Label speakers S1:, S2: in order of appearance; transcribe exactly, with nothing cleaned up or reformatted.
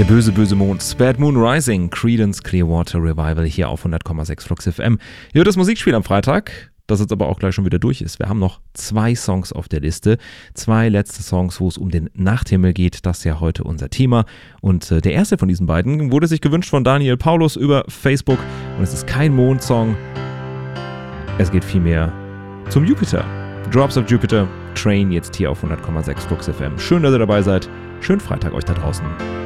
S1: Der böse, böse Mond. Bad Moon Rising, Creedence Clearwater Revival hier auf hundert Komma sechs Flux F M. Ihr hört das Musikspiel am Freitag, das jetzt aber auch gleich schon wieder durch ist. Wir haben noch zwei Songs auf der Liste. Zwei letzte Songs, wo es um den Nachthimmel geht. Das ist ja heute unser Thema. Und äh, der erste von diesen beiden wurde sich gewünscht von Daniel Paulus über Facebook. Und es ist kein Mondsong. Es geht vielmehr zum Jupiter. Drops of Jupiter, Train jetzt hier auf hundert Komma sechs Flux F M. Schön, dass ihr dabei seid. Schönen Freitag euch da draußen.